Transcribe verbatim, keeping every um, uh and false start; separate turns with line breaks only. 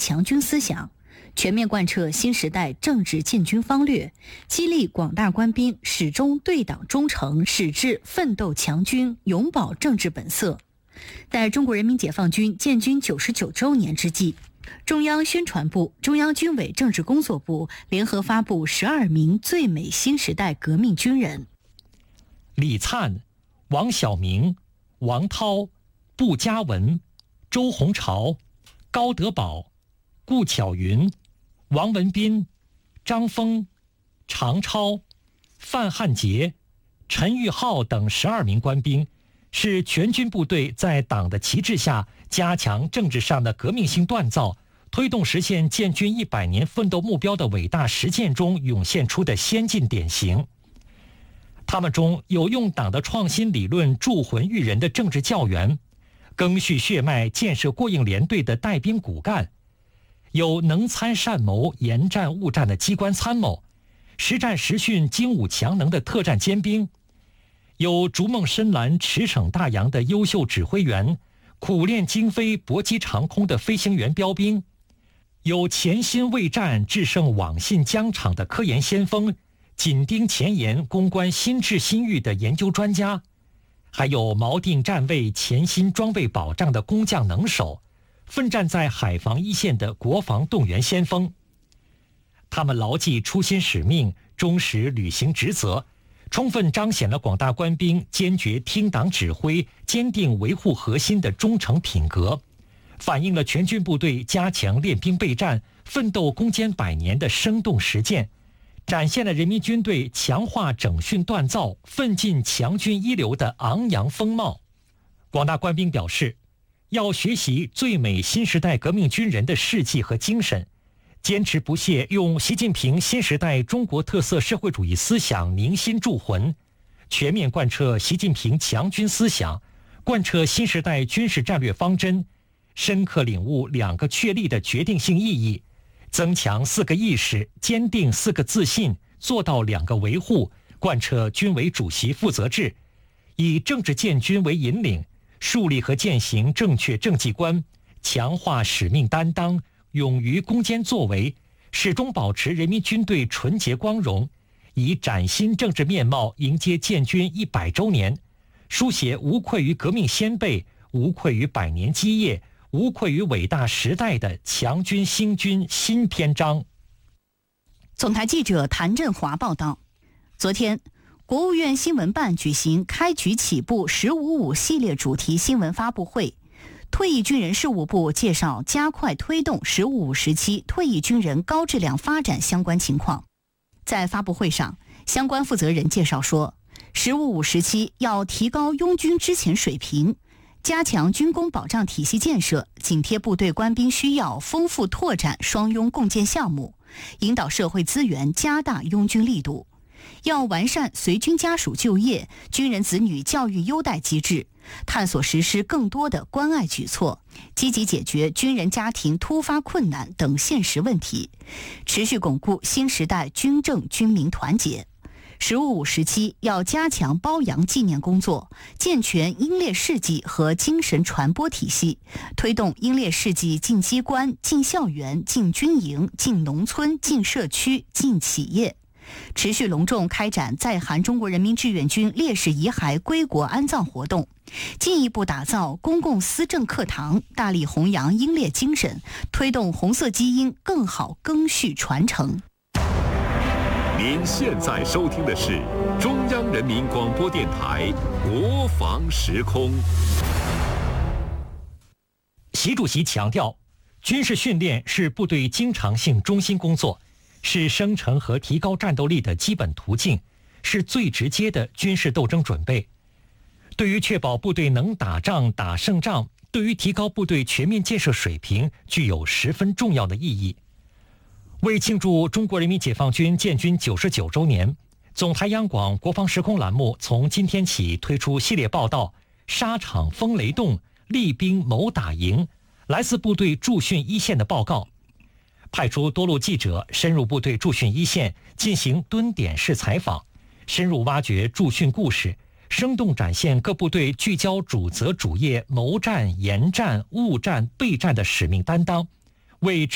强军思想，全面贯彻新时代政治建军方略，激励广大官兵始终对党忠诚，矢志奋斗强军，永葆政治本色。在中国人民解放军建军九十九周年之际，中央宣传部、中央军委政治工作部联合发布十二名最美新时代革命军人：
李灿、王晓明、王涛、步佳文、周鸿潮、高德宝、顾巧云、王文斌、张峰、常超、范汉杰、陈玉浩等十二名官兵，是全军部队在党的旗帜下加强政治上的革命性锻造，推动实现建军一百年奋斗目标的伟大实践中涌现出的先进典型。他们中有用党的创新理论铸魂育人的政治教员，赓续血脉建设过硬连队的带兵骨干，有能参善谋、严战务战的机关参谋，实战实训、精武强能的特战尖兵，有逐梦深蓝、驰骋大洋的优秀指挥员，苦练精飞、搏击长空的飞行员标兵，有潜心为战、制胜网信疆场的科研先锋，紧盯前沿、攻关新智新欲的研究专家，还有锚定站位、潜心装备保障的工匠能手，奋战在海防一线的国防动员先锋。他们牢记初心使命，忠实履行职责，充分彰显了广大官兵坚决听党指挥、坚定维护核心的忠诚品格，反映了全军部队加强练兵备战、奋斗攻坚百年的生动实践，展现了人民军队强化整训锻造、奋进强军一流的昂扬风貌。广大官兵表示，要学习最美新时代革命军人的事迹和精神，坚持不懈用习近平新时代中国特色社会主义思想凝心铸魂，全面贯彻习近平强军思想，贯彻新时代军事战略方针，深刻领悟两个确立的决定性意义，增强四个意识，坚定四个自信，做到两个维护，贯彻军委主席负责制，以政治建军为引领，树立和践行正确政绩观，强化使命担当，勇于攻坚作为，始终保持人民军队纯洁光荣，以崭新政治面貌迎接建军一百周年，书写无愧于革命先辈、无愧于百年基业、无愧于伟大时代的强军兴军新篇章。
总台记者谭振华报道，昨天，国务院新闻办举行开局起步十五五系列主题新闻发布会。退役军人事务部介绍加快推动十五五时期退役军人高质量发展相关情况。在发布会上，相关负责人介绍说，十五五时期要提高拥军之前水平，加强军工保障体系建设，紧贴部队官兵需要，丰富拓展双拥共建项目，引导社会资源加大拥军力度。要完善随军家属就业、军人子女教育优待机制，探索实施更多的关爱举措，积极解决军人家庭突发困难等现实问题，持续巩固新时代军政军民团结。十五五时期要加强褒扬纪念工作，健全英烈事迹和精神传播体系，推动英烈事迹进机关、进校园、进军营、进农村、进社区、进企业。持续隆重开展在韩中国人民志愿军烈士遗骸归国安葬活动，进一步打造公共思政课堂，大力弘扬英烈精神，推动红色基因更好赓续传承。
您现在收听的是中央人民广播电台国防时空。
习主席强调，军事训练是部队经常性中心工作，是生成和提高战斗力的基本途径，是最直接的军事斗争准备。对于确保部队能打仗打胜仗，对于提高部队全面建设水平，具有十分重要的意义。为庆祝中国人民解放军建军九十九周年，总台央广国防时空栏目从今天起推出系列报道《沙场风雷动，厉兵谋打赢》，来自部队驻训一线的报告，派出多路记者深入部队驻训一线，进行蹲点式采访，深入挖掘驻训故事，生动展现各部队聚焦主责主业谋战、研战、务战、备战的使命担当，为